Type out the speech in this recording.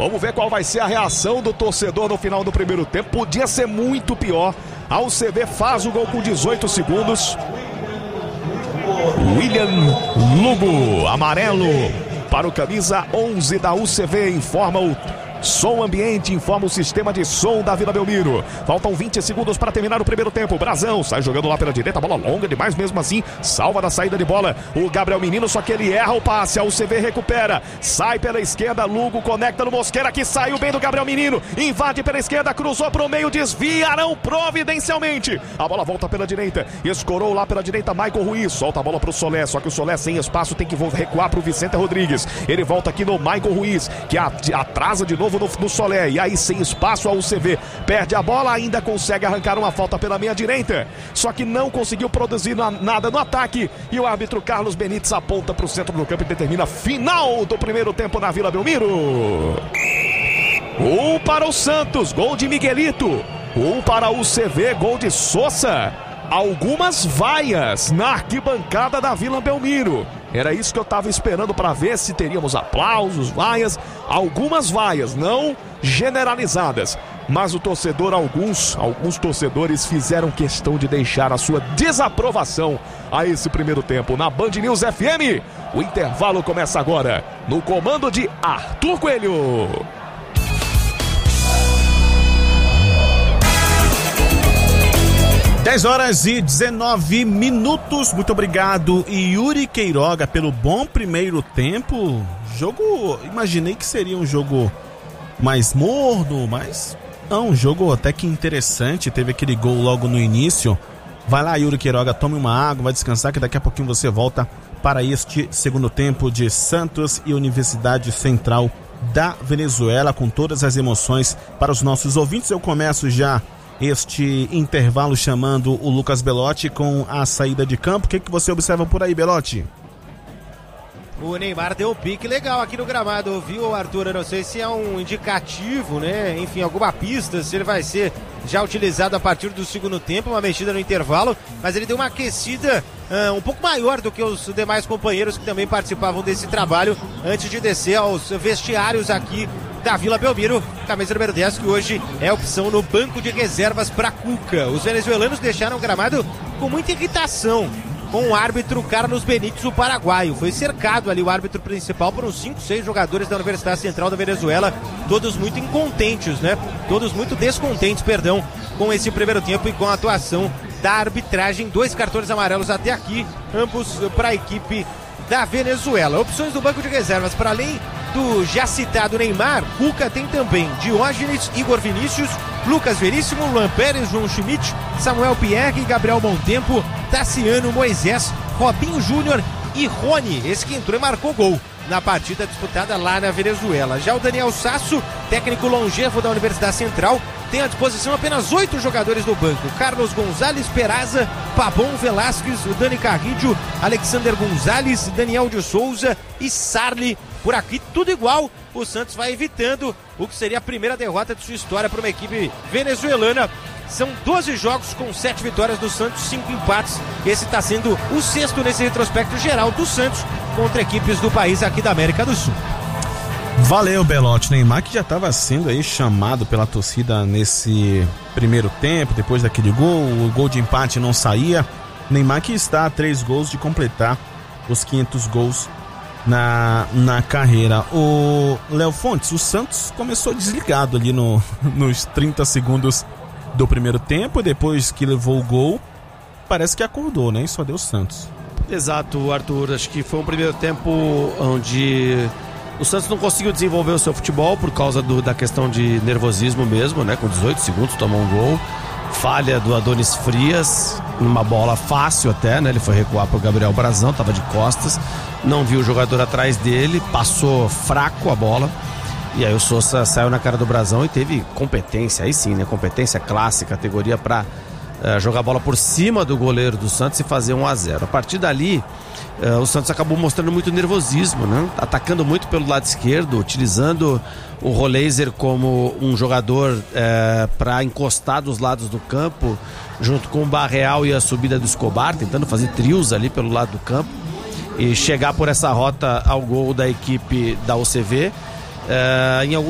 Vamos ver qual vai ser a reação do torcedor no final do primeiro tempo. Podia ser muito pior. A UCV faz o gol com 18 segundos. William Lugo, amarelo para o camisa 11 da UCV, informa o som ambiente, informa o sistema de som da Vila Belmiro. Faltam 20 segundos para terminar o primeiro tempo. Brazão sai jogando lá pela direita, bola longa demais, mesmo assim salva da saída de bola o Gabriel Menino, só que ele erra o passe. A UCV recupera, sai pela esquerda, Lugo conecta no Mosqueira, que saiu bem do Gabriel Menino, invade pela esquerda, cruzou para o meio, desviarão providencialmente. A bola volta pela direita, escorou lá pela direita Michael Ruiz, solta a bola para o Solé, só que o Solé sem espaço tem que recuar para o Vicente Rodrigues. Ele volta aqui no Michael Ruiz, que atrasa de novo no Solé, e aí sem espaço a UCV perde a bola, ainda consegue arrancar uma falta pela meia direita, só que não conseguiu produzir nada no ataque, e o árbitro Carlos Benites aponta para o centro do campo e determina final do primeiro tempo na Vila Belmiro. Para o Santos, gol de Miguelito. Para a UCV, gol de Sousa. Algumas vaias na arquibancada da Vila Belmiro. Era isso que eu estava esperando para ver se teríamos aplausos, vaias. Algumas vaias, não generalizadas. Mas o torcedor, alguns torcedores fizeram questão de deixar a sua desaprovação a esse primeiro tempo. Na Band News FM, o intervalo começa agora, no comando de Arthur Coelho. 10h19. Muito obrigado, Yuri Queiroga, pelo bom primeiro tempo. Imaginei que seria um jogo mais morno, mas não, um jogo até que interessante. Teve aquele gol logo no início. Vai lá, Yuri Queiroga, tome uma água, vai descansar, que daqui a pouquinho você volta para este segundo tempo de Santos e Universidade Central da Venezuela, com todas as emoções para os nossos ouvintes. Eu começo já este intervalo chamando o Lucas Belotti com a saída de campo. O que você observa por aí, Belotti? O Neymar deu um pique legal aqui no gramado, viu, Arthur? Eu não sei se é um indicativo, né? Enfim, alguma pista, se ele vai ser já utilizado a partir do segundo tempo, uma mexida no intervalo, mas ele deu uma aquecida um pouco maior do que os demais companheiros que também participavam desse trabalho antes de descer aos vestiários aqui da Vila Belmiro. Camisa número 10, que hoje é opção no banco de reservas para Cuca. Os venezuelanos deixaram o gramado com muita irritação com o árbitro Carlos Benites, o paraguaio. Foi cercado ali o árbitro principal por uns 5, 6 jogadores da Universidade Central da Venezuela, todos muito incontentes, né? Todos muito descontentes, perdão, com esse primeiro tempo e com a atuação da arbitragem. 2 cartões amarelos até aqui, ambos para a equipe da Venezuela. Opções do banco de reservas, para além do já citado Neymar, Cuca tem também Diógenes, Igor Vinícius, Lucas Veríssimo, Luan Pérez, João Schmidt, Samuel Pierre, Gabriel Montempo, Tassiano, Moisés, Robinho Júnior e Rony, esse que entrou e marcou gol na partida disputada lá na Venezuela. Já o Daniel Sasso, técnico longevo da Universidade Central, tem à disposição apenas 8 jogadores do banco: Carlos Gonzalez, Peraza, Pabon Velasquez, Dani Carrillo, Alexander Gonzalez, Daniel de Souza e Sarli. Por aqui tudo igual. O Santos vai evitando o que seria a primeira derrota de sua história para uma equipe venezuelana. São 12 jogos com 7 vitórias do Santos, 5 empates. Esse está sendo o 6º nesse retrospecto geral do Santos contra equipes do país aqui da América do Sul. Valeu, Belotti. Neymar, que já estava sendo aí chamado pela torcida nesse primeiro tempo, depois daquele gol, o gol de empate não saía. Neymar, que está a 3 gols de completar os 500 gols na carreira. O Léo Fontes, o Santos começou desligado ali nos 30 segundos do primeiro tempo, e depois que levou o gol, parece que acordou, né? E só deu o Santos. Exato, Arthur. Acho que foi um primeiro tempo onde o Santos não conseguiu desenvolver o seu futebol por causa da questão de nervosismo mesmo, né? Com 18 segundos tomou um gol. Falha do Adonis Frias, numa bola fácil até, né? Ele foi recuar pro Gabriel Brazão, tava de costas, não viu o jogador atrás dele, passou fraco a bola, e aí o Sousa saiu na cara do Brazão e teve competência, aí sim, né? Competência classe, categoria pra jogar a bola por cima do goleiro do Santos e fazer 1-0. A partir dali, o Santos acabou mostrando muito nervosismo, né? Atacando muito pelo lado esquerdo, utilizando o Roleiser como um jogador para encostar dos lados do campo, junto com o Barreal e a subida do Escobar, tentando fazer trios ali pelo lado do campo e chegar por essa rota ao gol da equipe da UCV. Em alguns